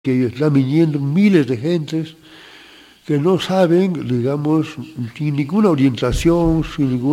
que están viniendo miles de gentes que no saben, digamos, sin ninguna orientación,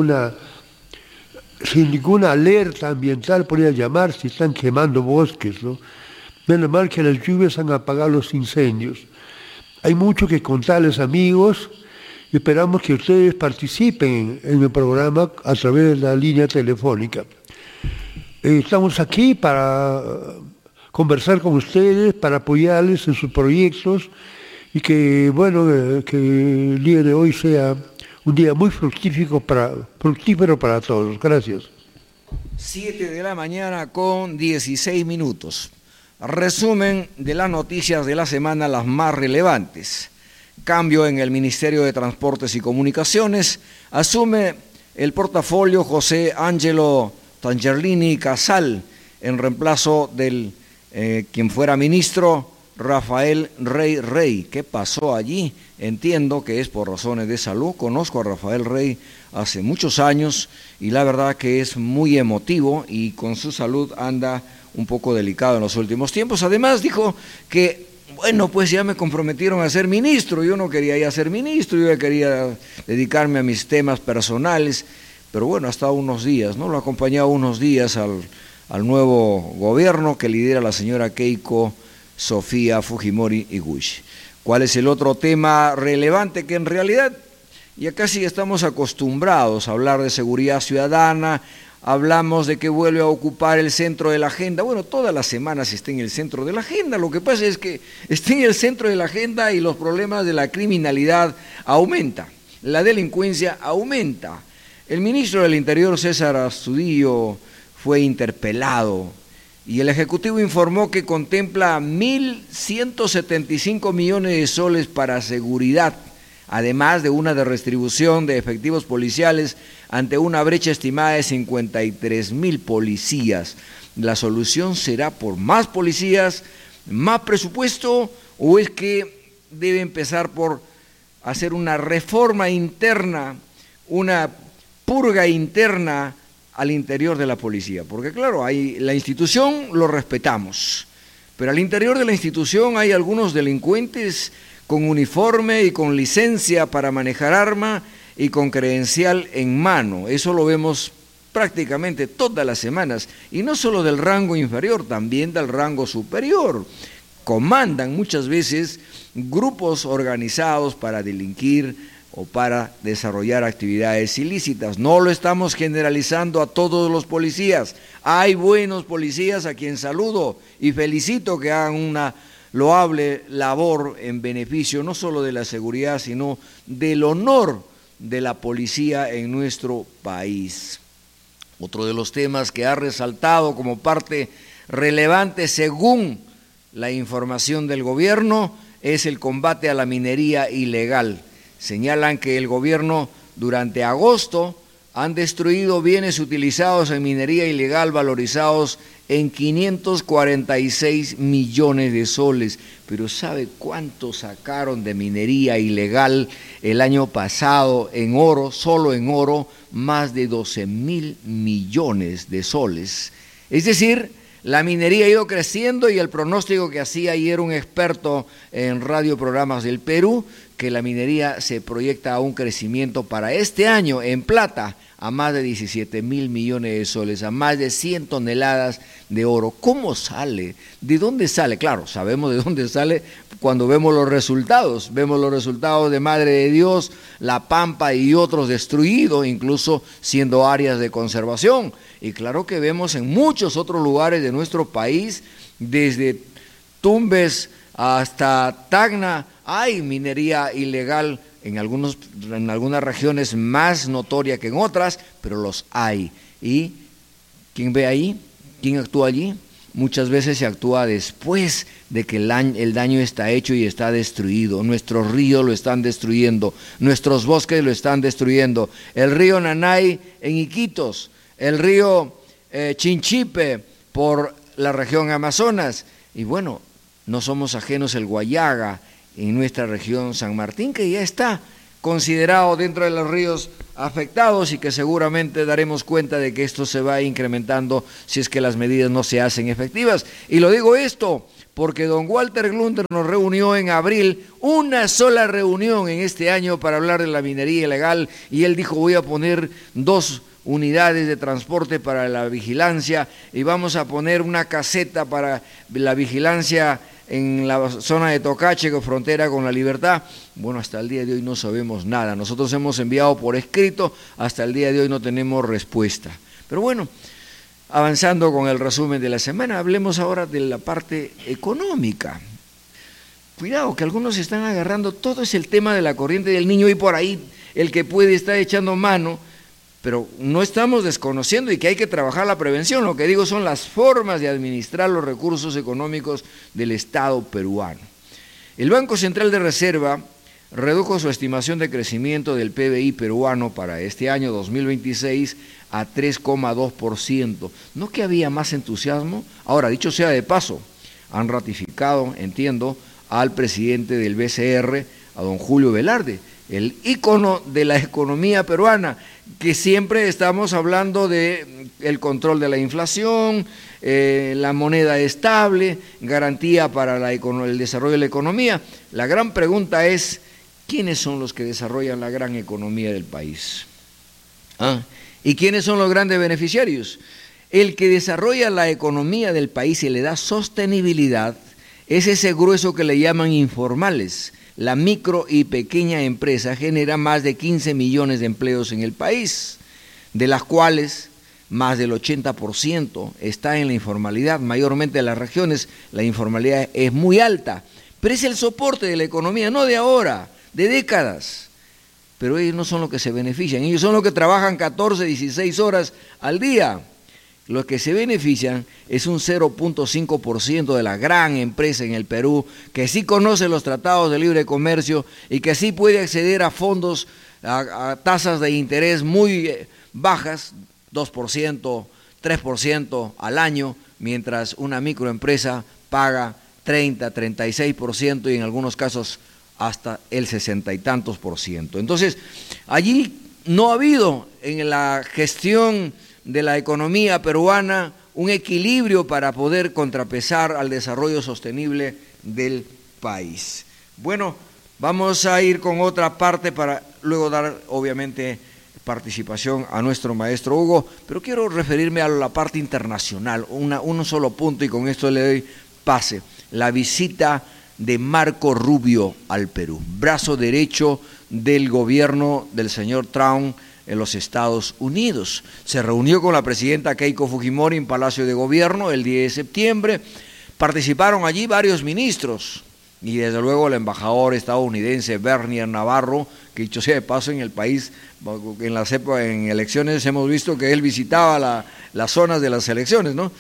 sin ninguna alerta ambiental, podría llamar, si están quemando bosques, ¿no? Menos mal que las lluvias han apagado los incendios. Hay mucho que contarles, amigos, y esperamos que ustedes participen en el programa a través de la línea telefónica. Estamos aquí para conversar con ustedes, para apoyarles en sus proyectos y que, bueno, que el día de hoy sea un día muy fructífero para todos. Gracias. 7 de la mañana con 16 minutos. Resumen de las noticias de la semana, las más relevantes. Cambio en el Ministerio de Transportes y Comunicaciones. Asume el portafolio José Ángelo Tangerlini Casal en reemplazo del quien fuera ministro Rafael Rey. ¿Qué pasó allí? Entiendo que es por razones de salud. Conozco a Rafael Rey hace muchos años y la verdad que es muy emotivo y con su salud anda un poco delicado en los últimos tiempos. Además dijo que, bueno, pues ya me comprometieron a ser ministro. Yo no quería ya ser ministro, yo ya quería dedicarme a mis temas personales. Pero bueno, ha estado unos días, ¿no? Lo ha acompañado unos días al nuevo gobierno que lidera la señora Keiko Sofía Fujimori Iguchi. ¿Cuál es el otro tema relevante? Que en realidad ya casi estamos acostumbrados a hablar de seguridad ciudadana, hablamos de que vuelve a ocupar el centro de la agenda. Bueno, todas las semanas está en el centro de la agenda. Lo que pasa es que está en el centro de la agenda y los problemas de la criminalidad aumentan, la delincuencia aumenta. El ministro del Interior, César Astudillo, fue interpelado y el Ejecutivo informó que contempla 1.175 millones de soles para seguridad, además de una de redistribución de efectivos policiales ante una brecha estimada de 53.000 policías. ¿La solución será por más policías, más presupuesto o es que debe empezar por hacer una reforma interna, una purga interna al interior de la policía? Porque claro, la institución lo respetamos, pero al interior de la institución hay algunos delincuentes con uniforme y con licencia para manejar arma y con credencial en mano. Eso lo vemos prácticamente todas las semanas, y no solo del rango inferior, también del rango superior. Comandan muchas veces grupos organizados para delinquir o para desarrollar actividades ilícitas. No lo estamos generalizando a todos los policías. Hay buenos policías a quien saludo y felicito que hagan una loable labor en beneficio no solo de la seguridad, sino del honor de la policía en nuestro país. Otro de los temas que ha resaltado como parte relevante según la información del gobierno es el combate a la minería ilegal. Señalan que el gobierno durante agosto han destruido bienes utilizados en minería ilegal valorizados en 546 millones de soles. Pero ¿sabe cuánto sacaron de minería ilegal el año pasado en oro? Solo en oro, más de 12.000 millones de soles. Es decir, la minería ha ido creciendo y el pronóstico que hacía ayer un experto en radioprogramas del Perú, que la minería se proyecta a un crecimiento para este año en plata a más de 17.000 millones de soles, a más de 100 toneladas de oro. ¿Cómo sale? ¿De dónde sale? Claro, sabemos de dónde sale cuando vemos los resultados de Madre de Dios, La Pampa y otros destruidos, incluso siendo áreas de conservación. Y claro que vemos en muchos otros lugares de nuestro país, desde Tumbes hasta Tacna, hay minería ilegal en algunas regiones más notoria que en otras, pero los hay. ¿Y quién ve ahí? ¿Quién actúa allí? Muchas veces se actúa después de que el daño está hecho y está destruido. Nuestros ríos lo están destruyendo, nuestros bosques lo están destruyendo. El río Nanay en Iquitos, el río Chinchipe por la región Amazonas. Y bueno, no somos ajenos el Guayaga en nuestra región San Martín, que ya está considerado dentro de los ríos afectados y que seguramente daremos cuenta de que esto se va incrementando si es que las medidas no se hacen efectivas. Y lo digo esto porque don Walter Glunder nos reunió en abril, una sola reunión en este año para hablar de la minería ilegal, y él dijo: voy a poner 2 unidades de transporte para la vigilancia y vamos a poner una caseta para la vigilancia en la zona de Tocache, con frontera con La Libertad. Bueno, hasta el día de hoy no sabemos nada. Nosotros hemos enviado por escrito, hasta el día de hoy no tenemos respuesta. Pero bueno, avanzando con el resumen de la semana, hablemos ahora de la parte económica. Cuidado, que algunos se están agarrando, todo es el tema de la corriente del niño, y por ahí el que puede está echando mano, pero no estamos desconociendo y que hay que trabajar la prevención. Lo que digo son las formas de administrar los recursos económicos del Estado peruano. El Banco Central de Reserva redujo su estimación de crecimiento del PBI peruano para este año 2026 a 3,2%. ¿No que había más entusiasmo? Ahora, dicho sea de paso, han ratificado, entiendo, al presidente del BCR, a don Julio Velarde, el ícono de la economía peruana, que siempre estamos hablando de el control de la inflación, la moneda estable, garantía para el desarrollo de la economía. La gran pregunta es: ¿quiénes son los que desarrollan la gran economía del país? ¿Y quiénes son los grandes beneficiarios? El que desarrolla la economía del país y le da sostenibilidad es ese grueso que le llaman informales. La micro y pequeña empresa genera más de 15 millones de empleos en el país, de las cuales más del 80% está en la informalidad. Mayormente en las regiones la informalidad es muy alta, pero es el soporte de la economía, no de ahora, de décadas. Pero ellos no son los que se benefician, ellos son los que trabajan 14, 16 horas al día. Los que se benefician es un 0,5% de la gran empresa en el Perú, que sí conoce los tratados de libre comercio y que sí puede acceder a fondos, a tasas de interés muy bajas, 2%, 3% al año, mientras una microempresa paga 30, 36% y en algunos casos hasta el 60 y tantos %. Entonces, allí no ha habido en la gestión de la economía peruana un equilibrio para poder contrapesar al desarrollo sostenible del país. Bueno, vamos a ir con otra parte para luego dar, obviamente, participación a nuestro maestro Hugo, pero quiero referirme a la parte internacional, un solo punto, y con esto le doy pase: la visita de Marco Rubio al Perú, brazo derecho del gobierno del señor Trump en los Estados Unidos. Se reunió con la presidenta Keiko Fujimori en Palacio de Gobierno el 10 de septiembre. Participaron allí varios ministros y desde luego el embajador estadounidense Bernier Navarro, que dicho sea de paso, en el país, en elecciones hemos visto que él visitaba las zonas de las elecciones, ¿no?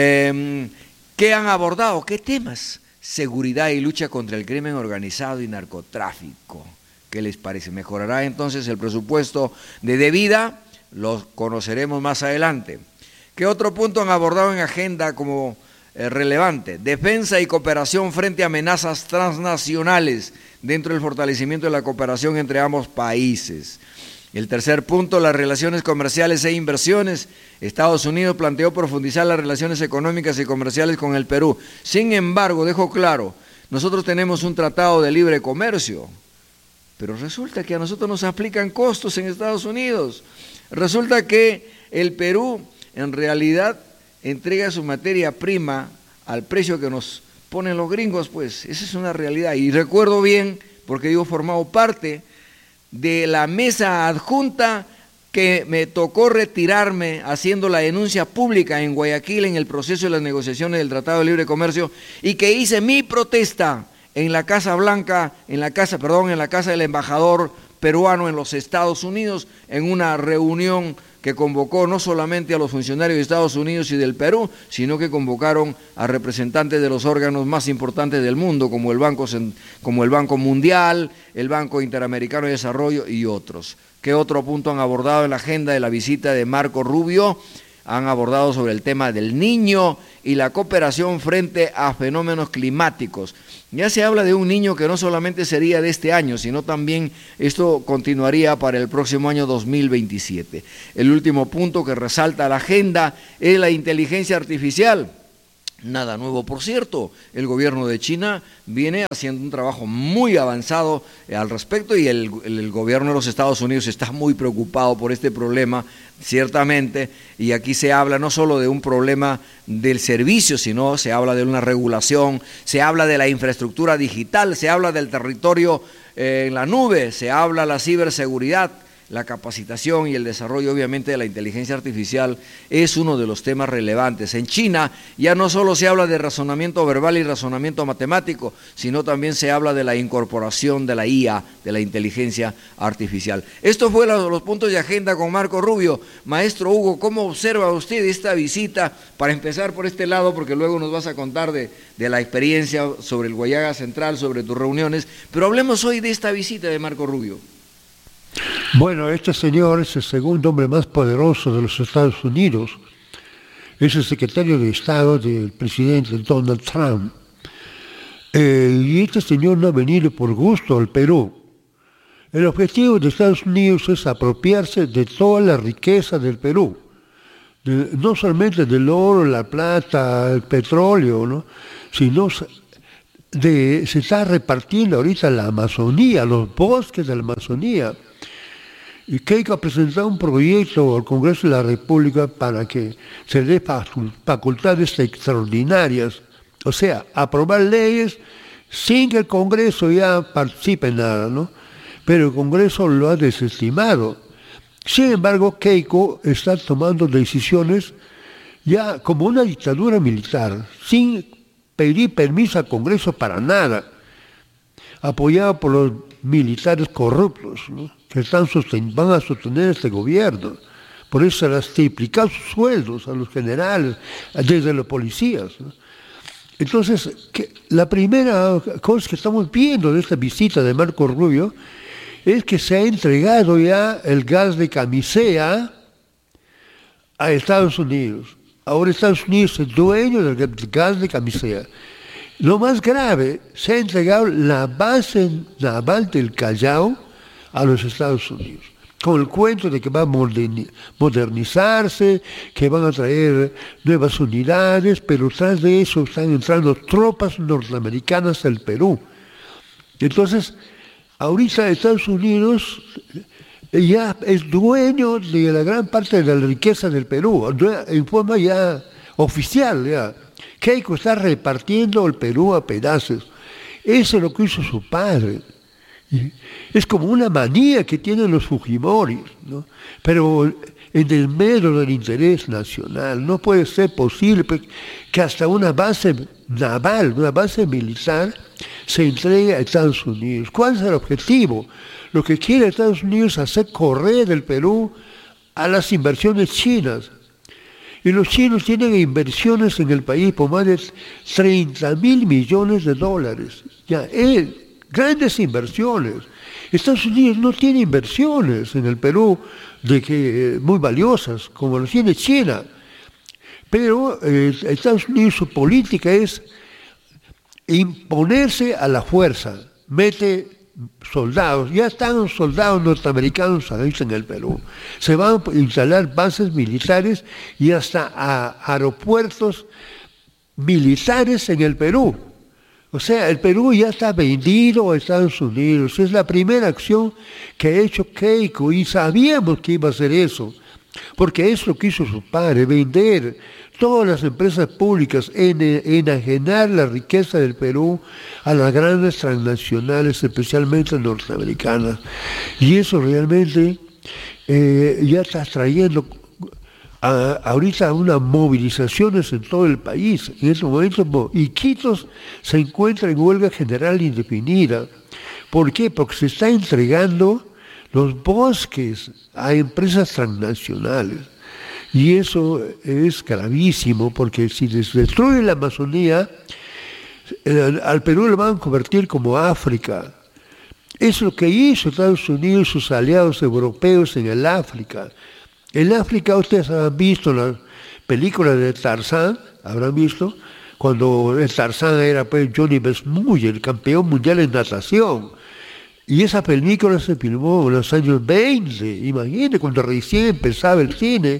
¿Qué han abordado? ¿Qué temas? Seguridad y lucha contra el crimen organizado y narcotráfico. ¿Qué les parece? ¿Mejorará entonces el presupuesto de vida? Lo conoceremos más adelante. ¿Qué otro punto han abordado en agenda como relevante? Defensa y cooperación frente a amenazas transnacionales dentro del fortalecimiento de la cooperación entre ambos países. El tercer punto, las relaciones comerciales e inversiones. Estados Unidos planteó profundizar las relaciones económicas y comerciales con el Perú. Sin embargo, dejo claro, nosotros tenemos un tratado de libre comercio, pero resulta que a nosotros nos aplican costos en Estados Unidos. Resulta que el Perú en realidad entrega su materia prima al precio que nos ponen los gringos, pues esa es una realidad. Y recuerdo bien, porque yo he formado parte de la mesa adjunta que me tocó retirarme haciendo la denuncia pública en Guayaquil en el proceso de las negociaciones del Tratado de Libre Comercio, y que hice mi protesta en la Casa Blanca, en la casa del embajador peruano en los Estados Unidos, en una reunión que convocó no solamente a los funcionarios de Estados Unidos y del Perú, sino que convocaron a representantes de los órganos más importantes del mundo, como el Banco Mundial, el Banco Interamericano de Desarrollo y otros. ¿Qué otro punto han abordado en la agenda de la visita de Marco Rubio? Han abordado sobre el tema del niño y la cooperación frente a fenómenos climáticos. Ya se habla de un niño que no solamente sería de este año, sino también esto continuaría para el próximo año 2027. El último punto que resalta la agenda es la inteligencia artificial. Nada nuevo, por cierto. El gobierno de China viene haciendo un trabajo muy avanzado al respecto y el gobierno de los Estados Unidos está muy preocupado por este problema, ciertamente, y aquí se habla no solo de un problema del servicio, sino se habla de una regulación, se habla de la infraestructura digital, se habla del territorio en la nube, se habla de la ciberseguridad. La capacitación y el desarrollo, obviamente, de la inteligencia artificial es uno de los temas relevantes. En China ya no solo se habla de razonamiento verbal y razonamiento matemático, sino también se habla de la incorporación de la IA, de la inteligencia artificial. Esto fue los puntos de agenda con Marco Rubio. Maestro Hugo, ¿cómo observa usted esta visita? Para empezar por este lado, porque luego nos vas a contar de la experiencia sobre el Guayaga Central, sobre tus reuniones, pero hablemos hoy de esta visita de Marco Rubio. Bueno, este señor es el segundo hombre más poderoso de los Estados Unidos. Es el secretario de Estado del presidente Donald Trump. Y este señor no ha venido por gusto al Perú. El objetivo de Estados Unidos es apropiarse de toda la riqueza del Perú. No solamente del oro, la plata, el petróleo, ¿no? Sino se está repartiendo ahorita la Amazonía, los bosques de la Amazonía. Y Keiko ha presentado un proyecto al Congreso de la República para que se dé facultades extraordinarias, o sea, aprobar leyes sin que el Congreso ya participe en nada, ¿no? Pero el Congreso lo ha desestimado. Sin embargo, Keiko está tomando decisiones ya como una dictadura militar, sin pedir permiso al Congreso para nada, apoyado por los militares corruptos, ¿no? Que van a sostener este gobierno. Por eso se les triplican sus sueldos a los generales, desde los policías, ¿no? Entonces, la primera cosa que estamos viendo de esta visita de Marco Rubio es que se ha entregado ya el gas de camisea a Estados Unidos. Ahora Estados Unidos es dueño del gas de camisea. Lo más grave, se ha entregado la base naval del Callao a los Estados Unidos, con el cuento de que va a modernizarse, que van a traer nuevas unidades, pero tras de eso están entrando tropas norteamericanas al Perú. Entonces, ahorita Estados Unidos ya es dueño de la gran parte de la riqueza del Perú, en forma ya oficial, ya. Keiko está repartiendo el Perú a pedazos. Eso es lo que hizo su padre. Es como una manía que tienen los Fujimori, ¿no? Pero en el medio del interés nacional no puede ser posible que hasta una base naval, una base militar, se entregue a Estados Unidos. ¿Cuál es el objetivo? Lo que quiere Estados Unidos es hacer correr del Perú a las inversiones chinas. Y los chinos tienen inversiones en el país por más de 30.000 millones de dólares. Ya, grandes inversiones. Estados Unidos no tiene inversiones en el Perú muy valiosas, como lo tiene China. Pero Estados Unidos, su política es imponerse a la fuerza. Mete soldados, ya están soldados norteamericanos ahí en el Perú. Se van a instalar bases militares y hasta aeropuertos militares en el Perú. O sea, el Perú ya está vendido a Estados Unidos. Es la primera acción que ha hecho Keiko y sabíamos que iba a hacer eso, porque es lo que hizo su padre, vender todas las empresas públicas, enajenar la riqueza del Perú a las grandes transnacionales, especialmente norteamericanas. Y eso realmente ya está trayendo ahorita unas movilizaciones en todo el país. En estos momentos, Iquitos se encuentra en huelga general indefinida. ¿Por qué? Porque se está entregando los bosques a empresas transnacionales. Y eso es gravísimo, porque si les destruye la Amazonía, al Perú lo van a convertir como África. Es lo que hizo Estados Unidos y sus aliados europeos en el África. En África ustedes habrán visto la película de Tarzán, habrán visto, cuando el Tarzán era pues Johnny Besmuller, el campeón mundial en natación. Y esa película se filmó en los años 20, imagínate, cuando recién empezaba el cine.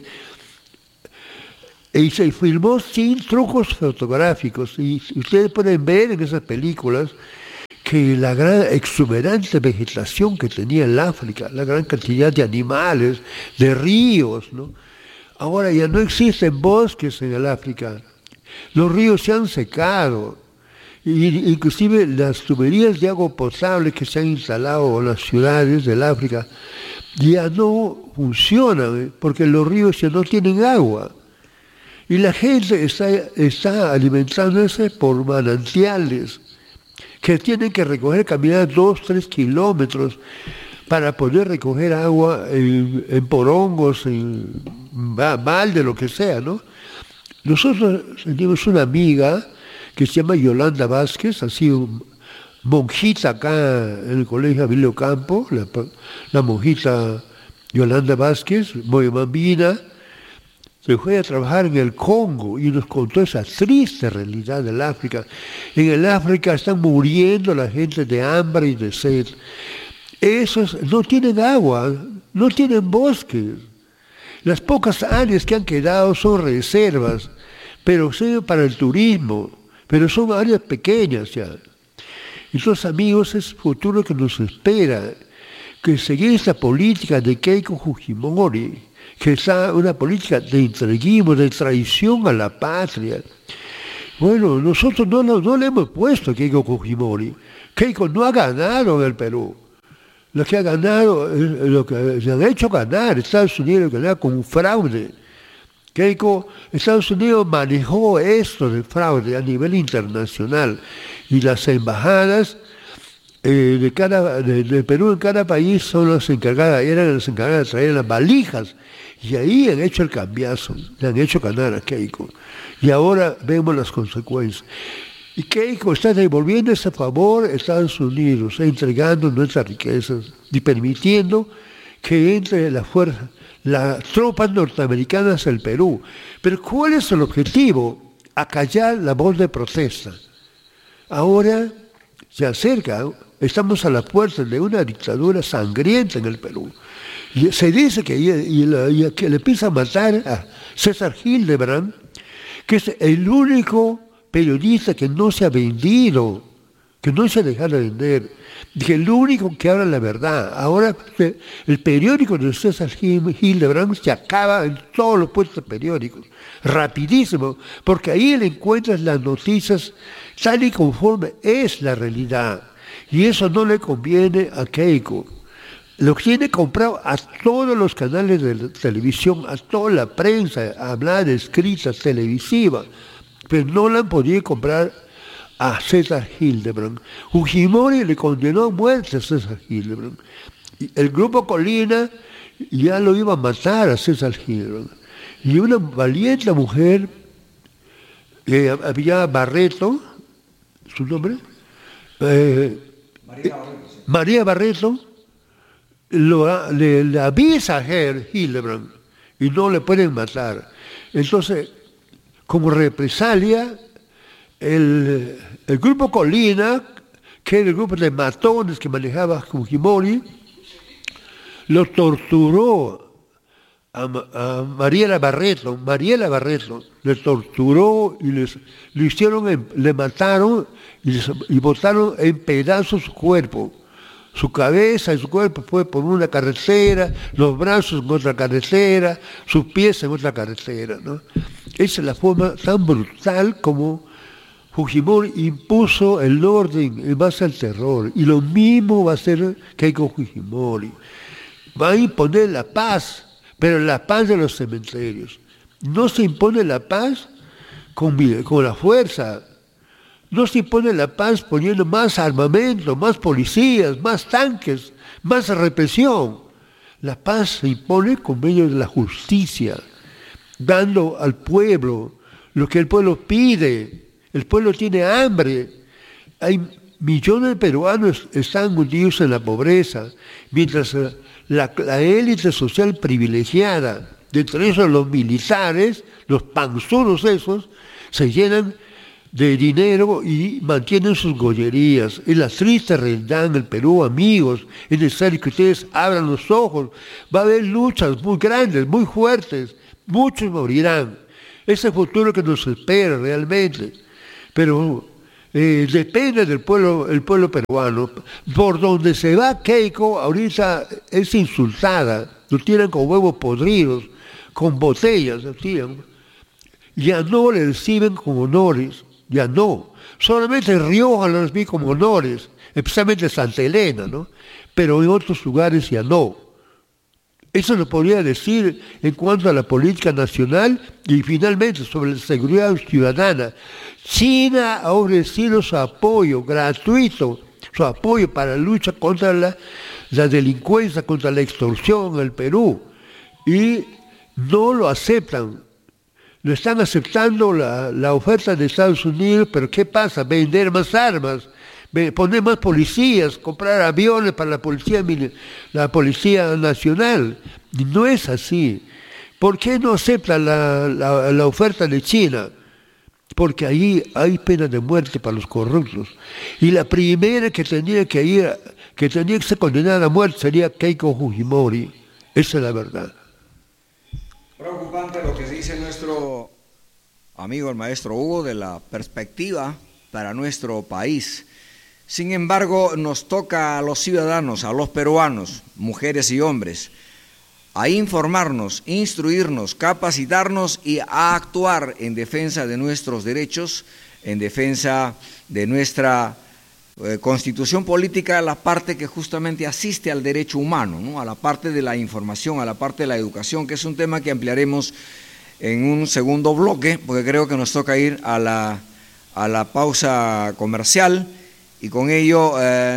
Y se filmó sin trucos fotográficos. Y ustedes pueden ver en esas películas que la gran exuberante vegetación que tenía el África, la gran cantidad de animales, de ríos, ¿no? Ahora ya no existen bosques en el África. Los ríos se han secado. Inclusive las tuberías de agua potable que se han instalado en las ciudades del África ya no funcionan, porque los ríos ya no tienen agua. Y la gente está alimentándose por manantiales que tienen que caminar 2-3 kilómetros para poder recoger agua en porongos, en balde, lo que sea, ¿no? Nosotros tenemos una amiga que se llama Yolanda Vázquez, ha sido monjita acá en el Colegio Abilio Campo, la monjita Yolanda Vázquez, muy bambina, se fue a trabajar en el Congo y nos contó esa triste realidad del África. En el África están muriendo la gente de hambre y de sed. Esos no tienen agua, no tienen bosques. Las pocas áreas que han quedado son reservas, pero sirven para el turismo, pero son áreas pequeñas ya. Entonces, amigos, es el futuro que nos espera, que seguir esta política de Keiko Fujimori, que es una política de entreguismo, de traición a la patria. Bueno, nosotros no le hemos puesto a Keiko Fujimori. Keiko no ha ganado en el Perú. Lo que ha ganado, lo que se han hecho ganar Estados Unidos, que con un fraude. Estados Unidos manejó esto del fraude a nivel internacional y las embajadas de Perú en cada país eran las encargadas de traer las valijas y ahí han hecho el cambiazo, le han hecho ganar a Keiko y ahora vemos las consecuencias. Y Keiko está devolviendo ese favor a Estados Unidos, entregando nuestras riquezas y permitiendo que entre las tropas norteamericanas al Perú. Pero ¿cuál es el objetivo? Acallar la voz de protesta. Ahora se acerca, estamos a la puerta de una dictadura sangrienta en el Perú. Y se dice que le empieza a matar a César Hildebrand, que es el único periodista que no se ha vendido, que no se ha dejado de vender, que el único que habla la verdad. Ahora el periódico de César Hildebrand se acaba en todos los puestos periódicos, rapidísimo, porque ahí le encuentras las noticias tal y conforme es la realidad. Y eso no le conviene a Keiko. Lo tiene comprado a todos los canales de televisión, a toda la prensa, hablada, escrita, televisiva, pero no la han podido comprar a César Hildebrand. Fujimori le condenó a muerte a César Hildebrand. Y el grupo Colina ya lo iba a matar a César Hildebrand. Y una valiente mujer, había Barreto, ¿su nombre? María Barreto, le avisa a Hildebrand y no le pueden matar. Entonces, como represalia, el grupo Colina, que era el grupo de matones que manejaba Fujimori, lo torturó a Mariela Barreto. Mariela Barreto le torturó y le mataron y botaron en pedazos su cuerpo. Su cabeza y su cuerpo fue por una carretera, los brazos en otra carretera, sus pies en otra carretera, ¿no? Esa es la forma tan brutal como Fujimori impuso el orden en base al terror. Y lo mismo va a hacer Keiko Fujimori. Va a imponer la paz, pero la paz de los cementerios. No se impone la paz con la fuerza. No se impone la paz poniendo más armamento, más policías, más tanques, más represión. La paz se impone con medio de la justicia, dando al pueblo lo que el pueblo pide. El pueblo tiene hambre. Hay millones de peruanos que están hundidos en la pobreza, mientras la élite social privilegiada, de entre esos los militares, los panzudos esos, se llenan de dinero y mantienen sus gollerías. Es la triste realidad en el Perú, amigos. Es necesario que ustedes abran los ojos. Va a haber luchas muy grandes, muy fuertes. Muchos morirán. Es el futuro que nos espera realmente. Pero depende del pueblo, el pueblo peruano. Por donde se va Keiko, ahorita es insultada. Lo tiran con huevos podridos, con botellas, así. Ya no le reciben con honores. Ya no. Solamente Rioja lo recibe con honores, especialmente Santa Elena, ¿no? Pero en otros lugares ya no. Eso lo podría decir en cuanto a la política nacional y finalmente sobre la seguridad ciudadana. China ha ofrecido su apoyo gratuito, su apoyo para la lucha contra la delincuencia, contra la extorsión en el Perú. Y no lo aceptan. No están aceptando la oferta de Estados Unidos, pero ¿qué pasa? Vender más armas, poner más policías, comprar aviones para la policía nacional. No es así. ¿Por qué no acepta la oferta de China? Porque ahí hay pena de muerte para los corruptos. Y la primera que tenía que ser condenada a muerte sería Keiko Fujimori. Esa es la verdad. Preocupante lo que dice nuestro amigo el maestro Hugo de la perspectiva para nuestro país. Sin embargo, nos toca a los ciudadanos, a los peruanos, mujeres y hombres, a informarnos, instruirnos, capacitarnos y a actuar en defensa de nuestros derechos, en defensa de nuestra constitución política, la parte que justamente asiste al derecho humano, ¿no? A la parte de la información, a la parte de la educación, que es un tema que ampliaremos en un segundo bloque, porque creo que nos toca ir a la pausa comercial y con ello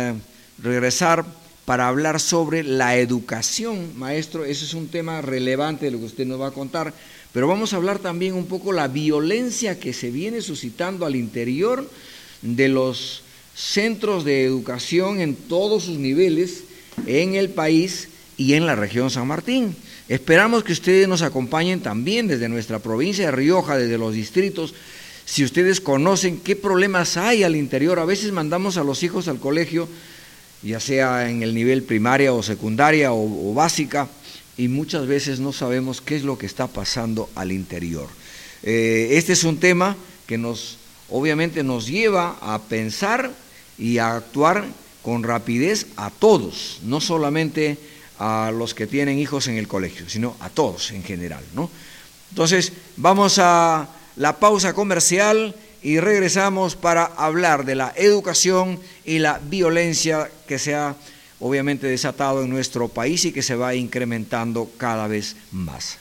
regresar para hablar sobre la educación, maestro. Ese es un tema relevante de lo que usted nos va a contar, pero vamos a hablar también un poco la violencia que se viene suscitando al interior de los centros de educación en todos sus niveles en el país y en la región San Martín. Esperamos que ustedes nos acompañen también desde nuestra provincia de Rioja, desde los distritos. Si ustedes conocen qué problemas hay al interior, a veces mandamos a los hijos al colegio, ya sea en el nivel primaria o secundaria o básica, y muchas veces no sabemos qué es lo que está pasando al interior. Este es un tema que obviamente nos lleva a pensar y a actuar con rapidez a todos, no solamente a los que tienen hijos en el colegio, sino a todos en general, ¿no? Entonces, vamos a la pausa comercial y regresamos para hablar de la educación y la violencia que se ha obviamente desatado en nuestro país y que se va incrementando cada vez más.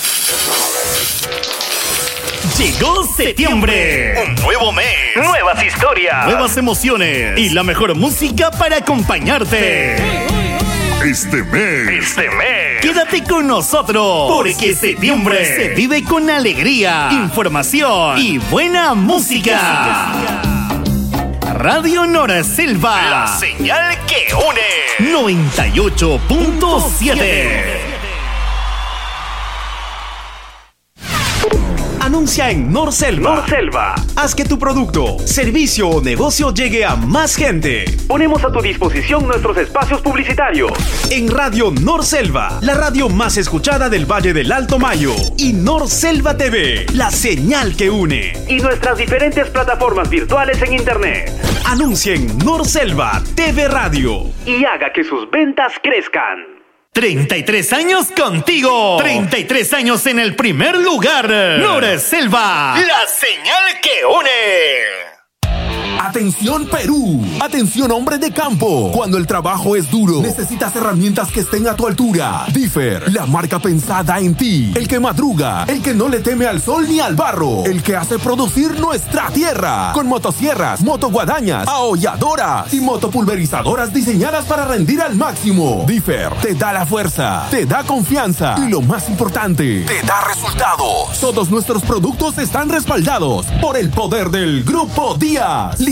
Llegó septiembre, un nuevo mes, nuevas historias, nuevas emociones y la mejor música para acompañarte. Este mes, quédate con nosotros, porque septiembre se vive con alegría, información y buena música. Radio Norselva, la señal que une. 98.7. Anuncia en Norselva. Haz que tu producto, servicio o negocio llegue a más gente. Ponemos a tu disposición nuestros espacios publicitarios. En Radio Norselva, la radio más escuchada del Valle del Alto Mayo. Y Norselva TV, la señal que une. Y nuestras diferentes plataformas virtuales en internet. Anuncien Norselva TV Radio. Y haga que sus ventas crezcan. 33 años contigo. 33 años en el primer lugar. Norselva, la señal que une. Atención Perú, atención hombres de campo. Cuando el trabajo es duro, necesitas herramientas que estén a tu altura. Differ, la marca pensada en ti. El que madruga, el que no le teme al sol ni al barro. El que hace producir nuestra tierra. Con motosierras, motoguadañas, aholladoras y motopulverizadoras diseñadas para rendir al máximo. Differ te da la fuerza, te da confianza y lo más importante, te da resultados. Todos nuestros productos están respaldados por el poder del Grupo Díaz,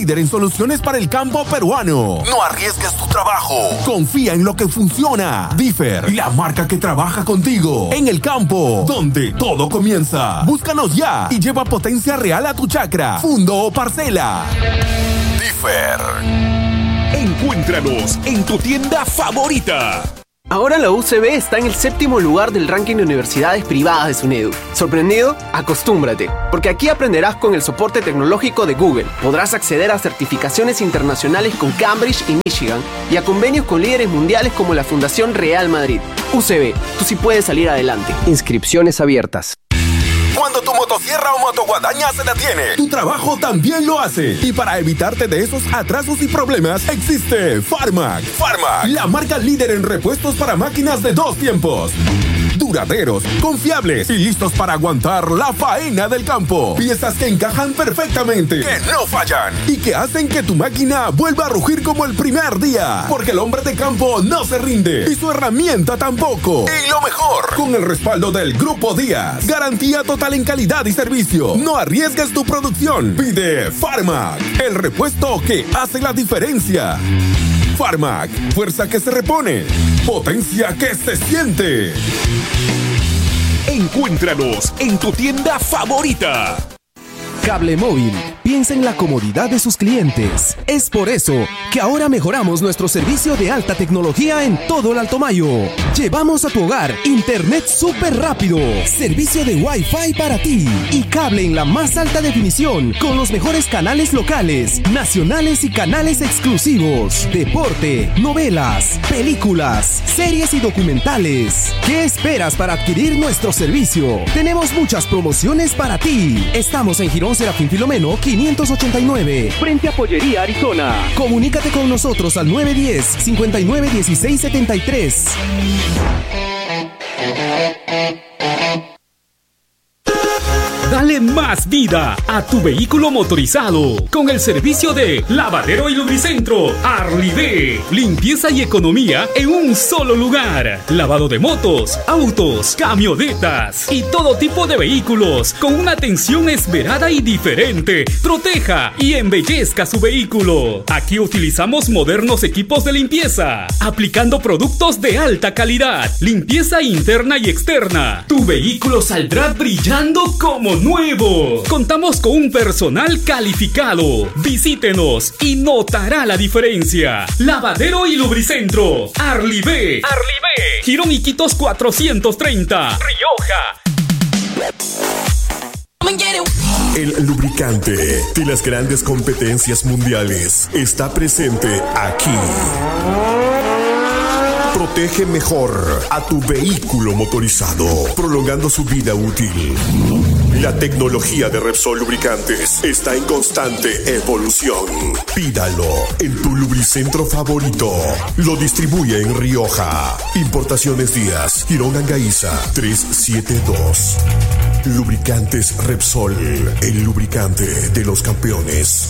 líder en soluciones para el campo peruano. No arriesgues tu trabajo. Confía en lo que funciona. Differ, la marca que trabaja contigo en el campo, donde todo comienza. Búscanos ya y lleva potencia real a tu chacra, fundo o parcela. Differ. Encuéntranos en tu tienda favorita. Ahora la UCB está en el 7º lugar del ranking de universidades privadas de SUNEDU. ¿Sorprendido? Acostúmbrate, porque aquí aprenderás con el soporte tecnológico de Google. Podrás acceder a certificaciones internacionales con Cambridge y Michigan y a convenios con líderes mundiales como la Fundación Real Madrid. UCB, tú sí puedes salir adelante. Inscripciones abiertas. Cuando tu motosierra o motoguadaña se detiene, tu trabajo también lo hace. Y para evitarte de esos atrasos y problemas, existe Farmac. Farmac, la marca líder en repuestos para máquinas de 2 tiempos. Duraderos, confiables y listos para aguantar la faena del campo. Piezas que encajan perfectamente, que no fallan y que hacen que tu máquina vuelva a rugir como el primer día. Porque el hombre de campo no se rinde y su herramienta tampoco. Y lo mejor, con el respaldo del Grupo Díaz. Garantía total en calidad y servicio. No arriesgues tu producción. Pide Farmac, el repuesto que hace la diferencia. Farmac, fuerza que se repone, potencia que se siente. Encuéntranos en tu tienda favorita. Cable Móvil piensa en la comodidad de sus clientes. Es por eso que ahora mejoramos nuestro servicio de alta tecnología en todo el Alto Mayo. Llevamos a tu hogar internet súper rápido, servicio de Wi-Fi para ti y cable en la más alta definición con los mejores canales locales, nacionales y canales exclusivos, deporte, novelas, películas, series y documentales. ¿Qué esperas para adquirir nuestro servicio? Tenemos muchas promociones para ti. Estamos en Girón Serafín Filomeno 589, frente a Pollería Arizona. Comunícate con nosotros al 910-591673. Dale más vida a tu vehículo motorizado con el servicio de Lavadero y Lubricentro Arlivé. Limpieza y economía en un solo lugar. Lavado de motos, autos, camionetas y todo tipo de vehículos con una atención esmerada y diferente. Proteja y embellezca su vehículo. Aquí utilizamos modernos equipos de limpieza, aplicando productos de alta calidad. Limpieza interna y externa. Tu vehículo saldrá brillando como nuevo. Contamos con un personal calificado. Visítenos y notará la diferencia. Lavadero y Lubricentro Arlivé. Girón Iquitos 430, Rioja. El lubricante de las grandes competencias mundiales está presente aquí. Protege mejor a tu vehículo motorizado, prolongando su vida útil. La tecnología de Repsol Lubricantes está en constante evolución. Pídalo en tu lubricentro favorito. Lo distribuye en Rioja. Importaciones Díaz, Girón Angaiza 372. Lubricantes Repsol, el lubricante de los campeones.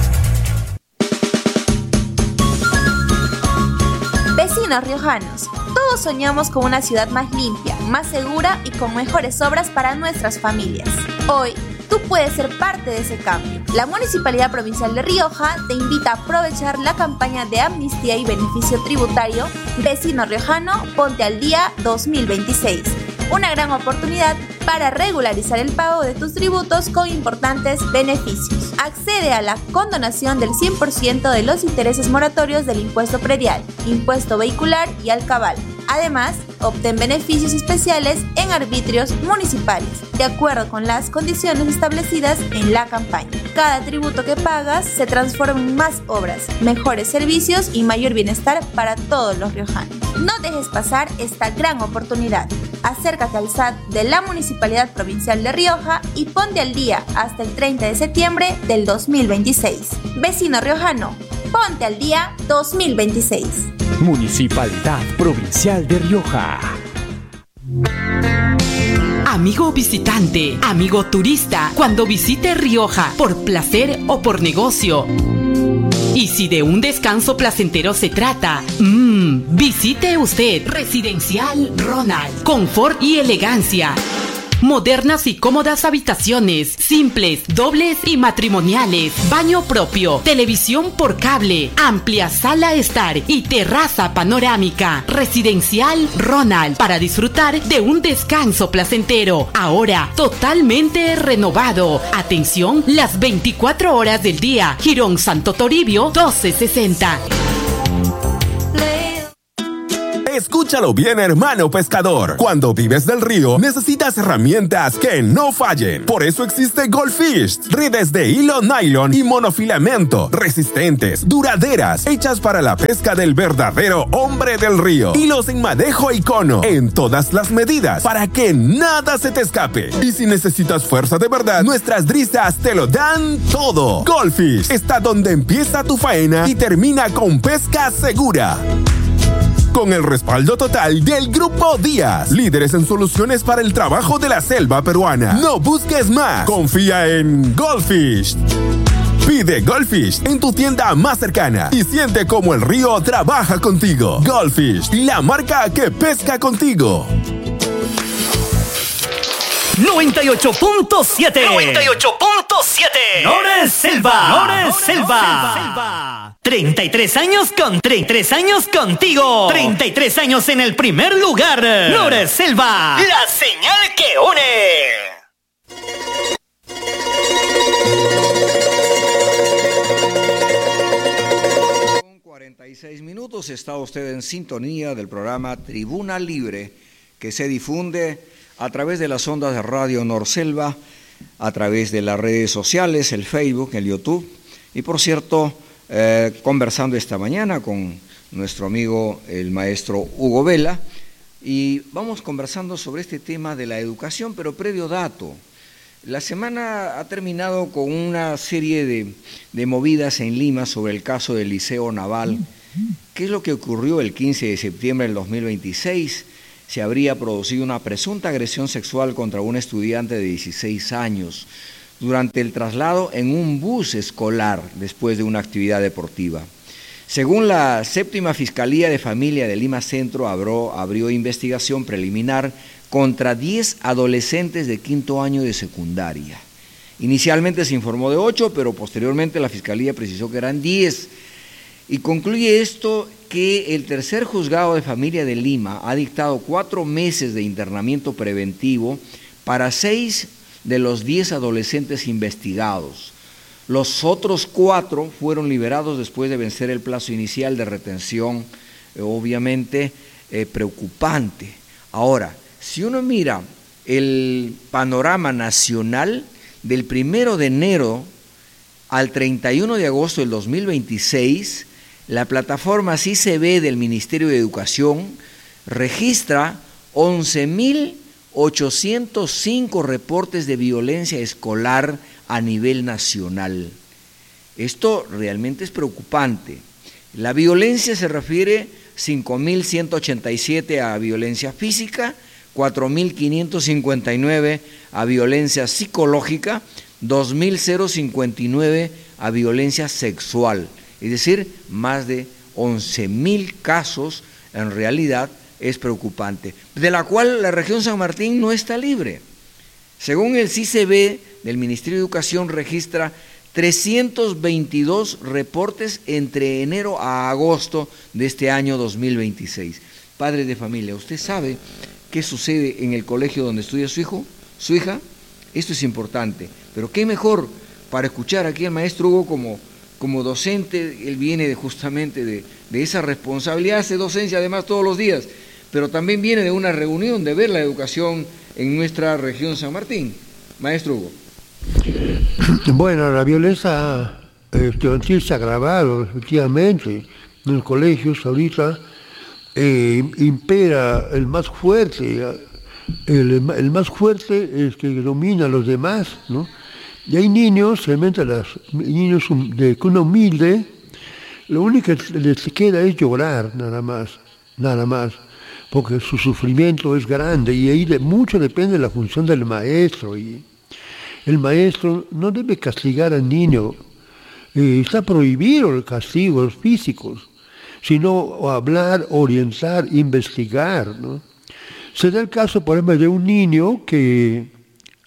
Vecinos riojanos, todos soñamos con una ciudad más limpia, más segura y con mejores obras para nuestras familias. Hoy, tú puedes ser parte de ese cambio. La Municipalidad Provincial de Rioja te invita a aprovechar la campaña de amnistía y beneficio tributario Vecino Riojano Ponte al Día 2026. Una gran oportunidad para regularizar el pago de tus tributos con importantes beneficios. Accede a la condonación del 100% de los intereses moratorios del impuesto predial, impuesto vehicular y alcabal. Además, obtén beneficios especiales en arbitrios municipales, de acuerdo con las condiciones establecidas en la campaña. Cada tributo que pagas se transforma en más obras, mejores servicios y mayor bienestar para todos los riojanos. No dejes pasar esta gran oportunidad. Acércate al SAT de la Municipalidad Provincial de Rioja y ponte al día hasta el 30 de septiembre del 2026. Vecino riojano, ponte al día 2026. Municipalidad Provincial de Rioja. Amigo visitante, amigo turista, cuando visite Rioja por placer o por negocio. Y si de un descanso placentero se trata, visite usted Residencial Ronald. Confort y elegancia. Modernas y cómodas habitaciones, simples, dobles y matrimoniales. Baño propio, televisión por cable, amplia sala estar y terraza panorámica. Residencial Ronald, para disfrutar de un descanso placentero. Ahora totalmente renovado. Atención, las 24 horas del día. Girón Santo Toribio 1260. Escúchalo bien, hermano pescador. Cuando vives del río, necesitas herramientas que no fallen. Por eso existe Goldfish. Redes de hilo nylon y monofilamento, resistentes, duraderas, hechas para la pesca del verdadero hombre del río. Hilos en madejo y cono, en todas las medidas, para que nada se te escape. Y si necesitas fuerza de verdad, nuestras drisas te lo dan todo. Goldfish está donde empieza tu faena y termina con pesca segura. Con el respaldo total del Grupo Díaz, líderes en soluciones para el trabajo de la selva peruana. No busques más, confía en Goldfish. Pide Goldfish en tu tienda más cercana y siente cómo el río trabaja contigo. Goldfish, la marca que pesca contigo. 98.7 Nor Selva. 33 años contigo. 33 años en el primer lugar. Nor Selva, la señal que une. 46 minutos, está usted en sintonía del programa Tribuna Libre, que se difunde a través de las ondas de Radio Norselva, a través de las redes sociales, el Facebook, el YouTube, y por cierto, conversando esta mañana con nuestro amigo el maestro Hugo Vela, y vamos conversando sobre este tema de la educación, pero previo dato. La semana ha terminado con una serie de movidas en Lima sobre el caso del Liceo Naval. ¿Qué es lo que ocurrió el 15 de septiembre del 2026? Se habría producido una presunta agresión sexual contra un estudiante de 16 años durante el traslado en un bus escolar después de una actividad deportiva. Según la séptima Fiscalía de Familia de Lima Centro, abrió investigación preliminar contra 10 adolescentes de quinto año de secundaria. Inicialmente se informó de 8, pero posteriormente la Fiscalía precisó que eran 10. Y concluye esto que el tercer juzgado de familia de Lima ha dictado 4 meses de internamiento preventivo para 6 de los 10 adolescentes investigados. Los otros 4 fueron liberados después de vencer el plazo inicial de retención, obviamente preocupante. Ahora, si uno mira el panorama nacional del 1 de enero al 31 de agosto del 2026, la plataforma CICB del Ministerio de Educación registra 11.805 reportes de violencia escolar a nivel nacional. Esto realmente es preocupante. La violencia se refiere 5.187 a violencia física, 4.559 a violencia psicológica, 2.059 a violencia sexual. Es decir, más de 11.000 casos, en realidad es preocupante, de la cual la región San Martín no está libre. Según el CICB del Ministerio de Educación, registra 322 reportes entre enero a agosto de este año 2026. Padres de familia, ¿usted sabe qué sucede en el colegio donde estudia su hijo, su hija? Esto es importante, pero qué mejor para escuchar aquí al maestro Hugo como docente. Él viene justamente de esa responsabilidad, hace docencia además todos los días, pero también viene de una reunión de ver la educación en nuestra región San Martín. Maestro Hugo. Bueno, la violencia estudiantil se ha agravado, efectivamente. En los colegios ahorita impera el más fuerte. El más fuerte es que domina a los demás, ¿no? Y hay niños, realmente niños de cuna humilde, lo único que les queda es llorar, nada más, porque su sufrimiento es grande y ahí mucho depende de la función del maestro. Y el maestro no debe castigar al niño, está prohibido el castigo, los físicos, sino hablar, orientar, investigar, ¿no? Se da el caso, por ejemplo, de un niño que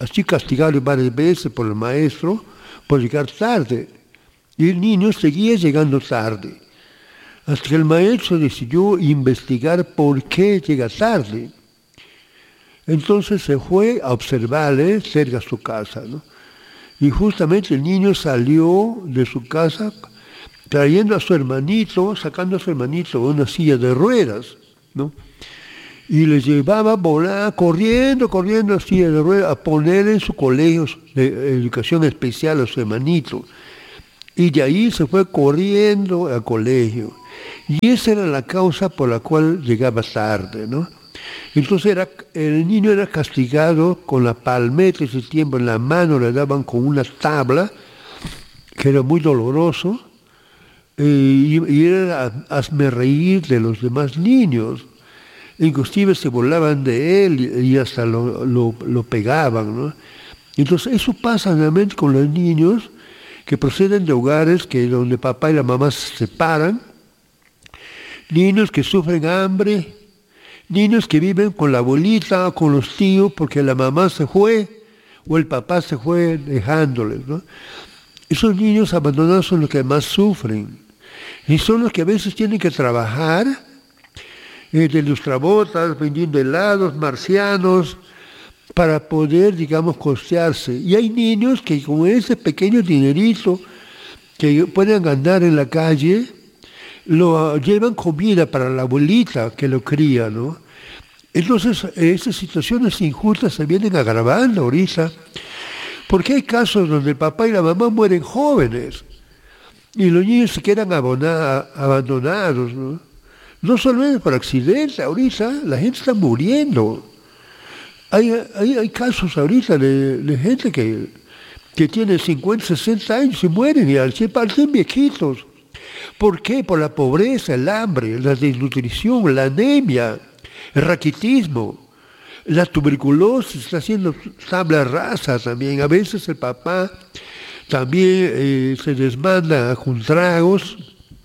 así castigado varias veces por el maestro por llegar tarde. Y el niño seguía llegando tarde, hasta que el maestro decidió investigar por qué llega tarde. Entonces se fue a observarle cerca de su casa, ¿no? Y justamente el niño salió de su casa trayendo a su hermanito, sacando a su hermanito de una silla de ruedas, ¿no? Y le llevaba corriendo a silla de ruedas a poner en su colegio de educación especial a su hermanito. Y de ahí se fue corriendo al colegio. Y esa era la causa por la cual llegaba tarde, ¿no? Entonces el niño era castigado con la palmeta, ese tiempo en la mano le daban con una tabla, que era muy doloroso, y era hazme reír de los demás niños. Inclusive se burlaban de él y hasta lo pegaban, ¿no? Entonces eso pasa realmente con los niños que proceden de hogares donde papá y la mamá se separan, niños que sufren hambre, niños que viven con la abuelita o con los tíos porque la mamá se fue o el papá se fue dejándoles, ¿no? Esos niños abandonados son los que más sufren y son los que a veces tienen que trabajar de lustrabotas, vendiendo helados, marcianos, para poder, digamos, costearse. Y hay niños que con ese pequeño dinerito que pueden ganar en la calle, lo llevan comida para la abuelita que lo cría, ¿no? Entonces, esas situaciones injustas se vienen agravando ahorita, porque hay casos donde el papá y la mamá mueren jóvenes y los niños se quedan abandonados, ¿no? No solamente por accidente, ahorita la gente está muriendo. Hay casos ahorita de gente que tiene 50, 60 años y mueren y al ser viejitos. ¿Por qué? Por la pobreza, el hambre, la desnutrición, la anemia, el raquitismo, la tuberculosis, está haciendo tabla rasa también. A veces el papá también se desmanda con tragos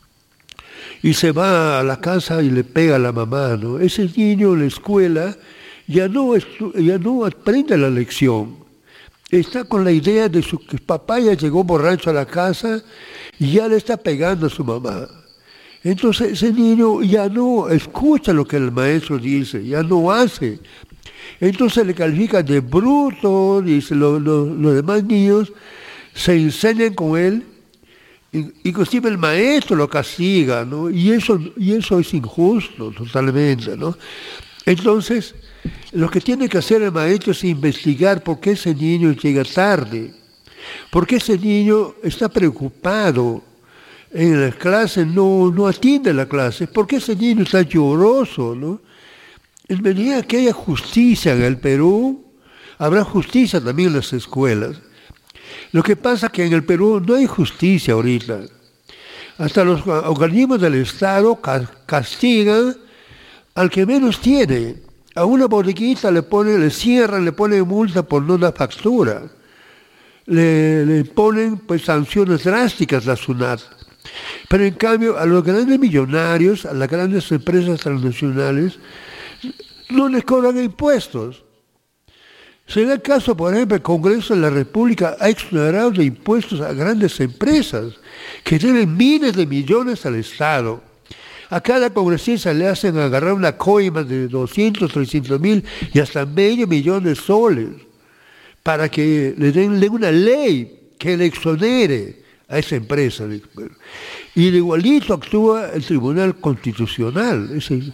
y se va a la casa y le pega a la mamá, ¿no? Ese niño en la escuela ya no aprende la lección. Está con la idea de que papá ya llegó borracho a la casa y ya le está pegando a su mamá. Entonces ese niño ya no escucha lo que el maestro dice, ya no hace. Entonces le califican de bruto, dice, los demás niños se enseñan con él, inclusive el maestro lo castiga, ¿no? Y eso es injusto totalmente, ¿no? Entonces, lo que tiene que hacer el maestro es investigar por qué ese niño llega tarde, por qué ese niño está preocupado en la clase, no atiende la clase, por qué ese niño está lloroso, ¿no? En medida que haya justicia en el Perú, habrá justicia también en las escuelas. Lo que pasa es que en el Perú no hay justicia ahorita. Hasta los organismos del Estado castigan al que menos tiene. A una bodeguita le cierran, le ponen multa por no dar factura. Le ponen pues sanciones drásticas la SUNAT. Pero en cambio a los grandes millonarios, a las grandes empresas transnacionales, no les cobran impuestos. Se da el caso, por ejemplo, el Congreso de la República ha exonerado de impuestos a grandes empresas que deben miles de millones al Estado. A cada congresista le hacen agarrar una coima de 200, 300 mil y hasta medio millón de soles para que le den una ley que le exonere a esa empresa. Y de igualito actúa el Tribunal Constitucional.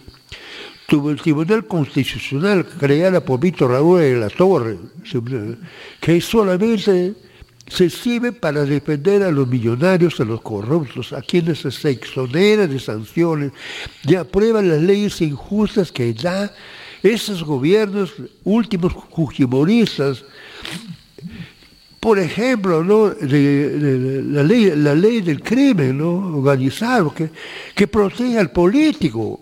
El Tribunal Constitucional creado por Víctor Raúl de la Torre, que solamente se sirve para defender a los millonarios, a los corruptos, a quienes se exoneran de sanciones y aprueban las leyes injustas que da esos gobiernos últimos fujimoristas. Por ejemplo, ¿no? La ley del crimen, ¿no? Organizado, que protege al político,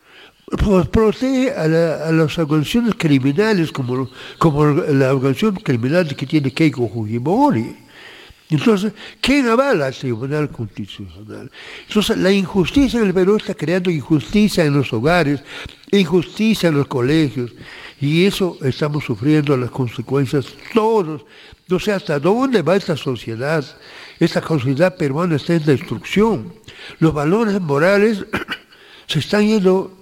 protege a las organizaciones criminales como la organización criminal que tiene Keiko Fujimori. Entonces, ¿quién avala al Tribunal Constitucional? Entonces, la injusticia en el Perú está creando injusticia en los hogares, injusticia en los colegios. Y eso estamos sufriendo las consecuencias todos. No sé hasta dónde va esta sociedad. Esta sociedad peruana está en destrucción. Los valores morales se están yendo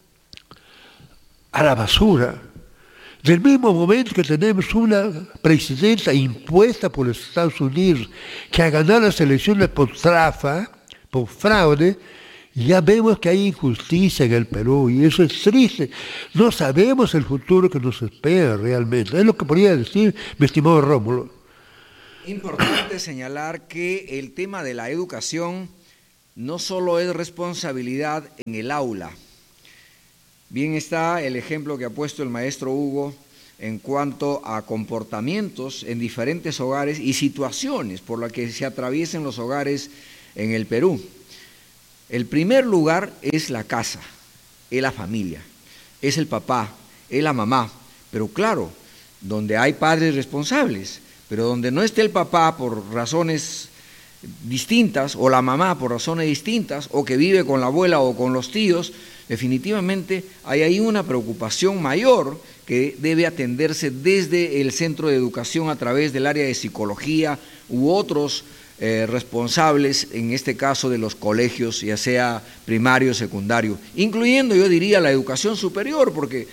a la basura. Del mismo momento que tenemos una presidenta impuesta por los Estados Unidos que ha ganado las elecciones por trafa, por fraude, ya vemos que hay injusticia en el Perú y eso es triste. No sabemos el futuro que nos espera realmente. Es lo que podría decir mi estimado Rómulo. Importante señalar que el tema de la educación no solo es responsabilidad en el aula. Bien está el ejemplo que ha puesto el maestro Hugo en cuanto a comportamientos en diferentes hogares y situaciones por las que se atraviesen los hogares en el Perú. El primer lugar es la casa, es la familia, es el papá, es la mamá, pero claro, donde hay padres responsables, pero donde no esté el papá por razones distintas o la mamá por razones distintas o que vive con la abuela o con los tíos, definitivamente hay ahí una preocupación mayor que debe atenderse desde el centro de educación a través del área de psicología u otros responsables, en este caso de los colegios, ya sea primario o secundario, incluyendo, yo diría, la educación superior, porque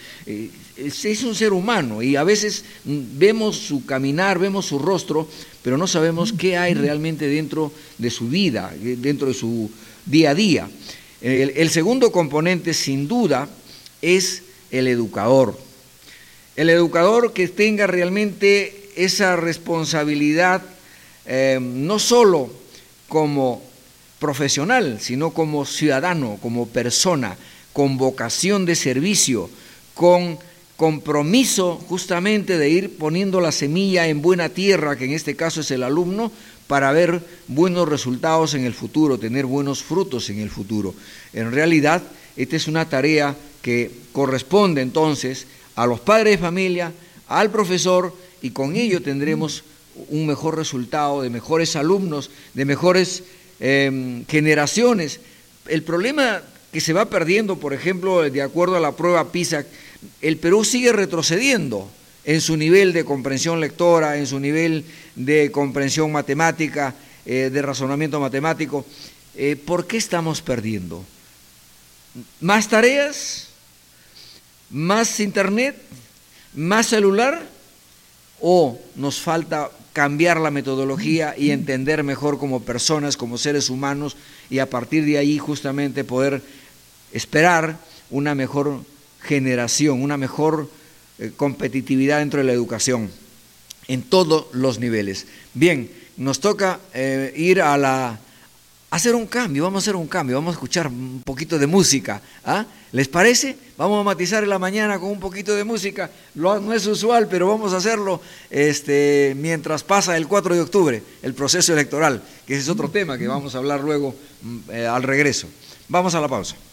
es un ser humano y a veces vemos su caminar, vemos su rostro, pero no sabemos qué hay realmente dentro de su vida, dentro de su día a día. El segundo componente, sin duda, es el educador. El educador que tenga realmente esa responsabilidad, no solo como profesional, sino como ciudadano, como persona, con vocación de servicio, con compromiso justamente de ir poniendo la semilla en buena tierra, que en este caso es el alumno, para ver buenos resultados en el futuro, tener buenos frutos en el futuro. En realidad, esta es una tarea que corresponde entonces a los padres de familia, al profesor, y con ello tendremos un mejor resultado, de mejores alumnos, de mejores generaciones. El problema que se va perdiendo, por ejemplo, de acuerdo a la prueba PISA, el Perú sigue retrocediendo en su nivel de comprensión lectora, en su nivel de comprensión matemática, de razonamiento matemático. ¿Por qué estamos perdiendo? ¿Más tareas? ¿Más internet? ¿Más celular? ¿O nos falta cambiar la metodología y entender mejor como personas, como seres humanos, y a partir de ahí justamente poder esperar una mejor generación, una mejor competitividad dentro de la educación en todos los niveles? Bien, nos toca ir a hacer un cambio, vamos a hacer un cambio, vamos a escuchar un poquito de música, ¿ah? ¿Les parece? Vamos a matizar en la mañana con un poquito de música, no es usual, pero vamos a hacerlo mientras pasa el 4 de octubre, el proceso electoral, que ese es otro tema que vamos a hablar luego al regreso. Vamos a la pausa.